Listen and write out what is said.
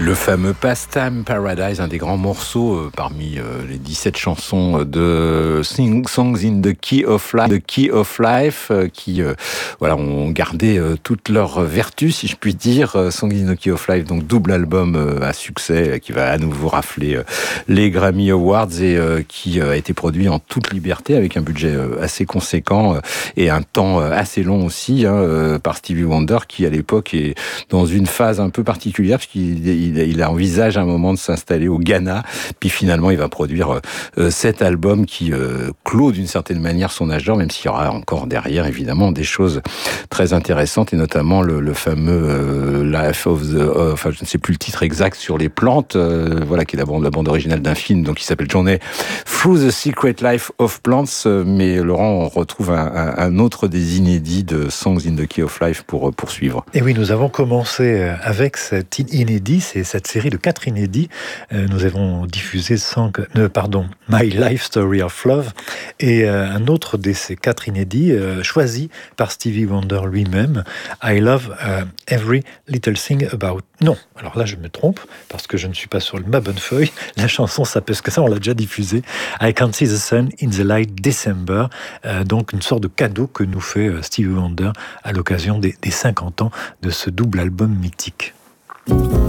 Le fameux Pastime Paradise, un des grands morceaux parmi les 17 chansons de Songs in the Key of Life, qui voilà, ont gardé toutes leurs vertus, si je puis dire. Songs in the Key of Life, donc double album à succès, qui va à nouveau rafler les Grammy Awards et qui a été produit en toute liberté avec un budget assez conséquent et un temps assez long aussi, par Stevie Wonder, qui à l'époque est dans une phase un peu particulière parce qu'il envisage un moment de s'installer au Ghana, puis finalement il va produire cet album qui clôt d'une certaine manière son âge d'or, même s'il y aura encore derrière évidemment des choses très intéressantes, et notamment le fameux Life of the, enfin je ne sais plus le titre exact, sur les plantes, voilà, qui est la bande originale d'un film donc qui s'appelle Journey Through the Secret Life of Plants. Mais Laurent, on retrouve un autre des inédits de Songs in the Key of Life pour poursuivre. Et oui, nous avons commencé avec cet inédit, c'est cette série de 4 inédits. Nous avons diffusé My Life Story of Love, et un autre de ces 4 inédits choisi par Stevie Wonder lui-même, I Love Every Little Thing About... Non, alors là je me trompe, parce que je ne suis pas sur ma bonne feuille. La chanson s'appelle, parce que ça on l'a déjà diffusé, I Can't See the Sun in the Light December, donc une sorte de cadeau que nous fait Stevie Wonder à l'occasion des 50 ans de ce double album mythique.